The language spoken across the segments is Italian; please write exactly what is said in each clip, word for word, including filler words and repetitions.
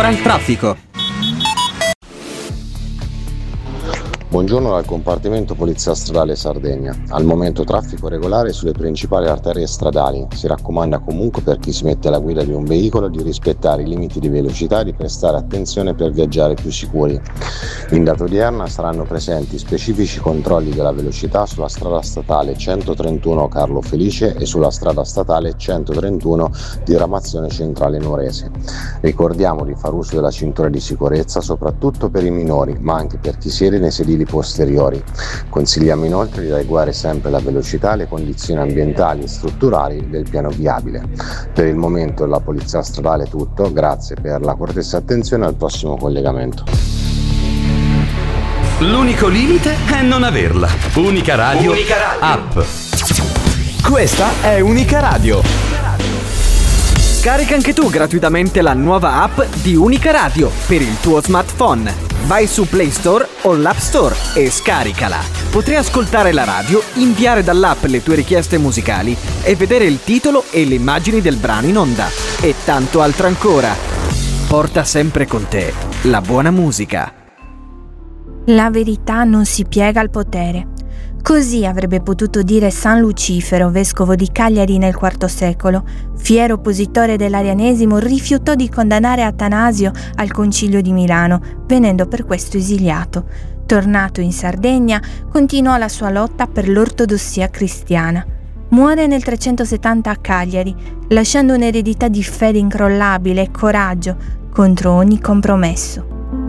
ora il traffico. Buongiorno dal compartimento Polizia Stradale Sardegna. Al momento traffico regolare sulle principali arterie stradali. Si raccomanda comunque per chi si mette alla guida di un veicolo di rispettare i limiti di velocità e di prestare attenzione per viaggiare più sicuri. In data odierna saranno presenti specifici controlli della velocità sulla strada statale centotrentuno Carlo Felice e sulla strada statale centotrentuno diramazione centrale Nuorese. Ricordiamo di far uso della cintura di sicurezza soprattutto per i minori, ma anche per chi siede nei sedili posteriori. Consigliamo inoltre di adeguare sempre la velocità alle condizioni ambientali e strutturali del piano viabile. Per il momento la Polizia Stradale è tutto, grazie per la cortese attenzione, al prossimo collegamento. L'unico limite è non averla. Unica Radio, Unica Radio. App. Questa è Unica Radio. Scarica anche tu gratuitamente la nuova app di Unica Radio per il tuo smartphone. Vai su Play Store o l'App Store e scaricala. Potrai ascoltare la radio, inviare dall'app le tue richieste musicali e vedere il titolo e le immagini del brano in onda. E tanto altro ancora. Porta sempre con te la buona musica. La verità non si piega al potere. Così avrebbe potuto dire San Lucifero, vescovo di Cagliari nel quarto secolo. Fiero oppositore dell'arianesimo, rifiutò di condannare Atanasio al concilio di Milano, venendo per questo esiliato. Tornato in Sardegna, continuò la sua lotta per l'ortodossia cristiana. Muore nel trecentosettanta a Cagliari, lasciando un'eredità di fede incrollabile e coraggio contro ogni compromesso.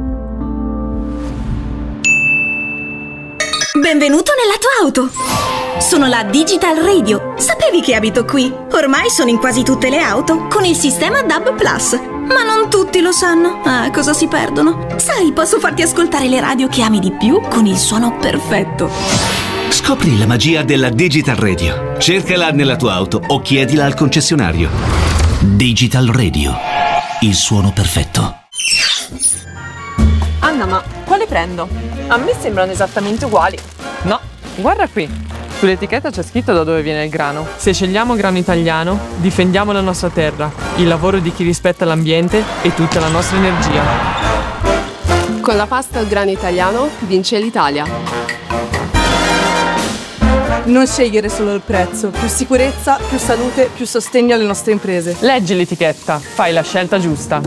Benvenuto nella tua auto! Sono la Digital Radio. Sapevi che abito qui? Ormai sono in quasi tutte le auto con il sistema D A B Plus. Ma non tutti lo sanno. Ah, cosa si perdono? Sai, posso farti ascoltare le radio che ami di più con il suono perfetto. Scopri la magia della Digital Radio. Cercala nella tua auto o chiedila al concessionario. Digital Radio. Il suono perfetto. Anna, ma quale prendo? A me sembrano esattamente uguali. No, guarda qui. Sull'etichetta c'è scritto da dove viene il grano. Se scegliamo grano italiano, difendiamo la nostra terra, il lavoro di chi rispetta l'ambiente e tutta la nostra energia. Con la pasta al grano italiano vince l'Italia. Non scegliere solo il prezzo, più sicurezza, più salute, più sostegno alle nostre imprese. Leggi l'etichetta, fai la scelta giusta.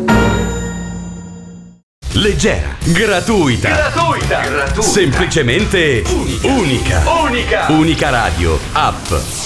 Leggera, gratuita, gratuita, gratuita. semplicemente unica. Unica. Unica Radio, app.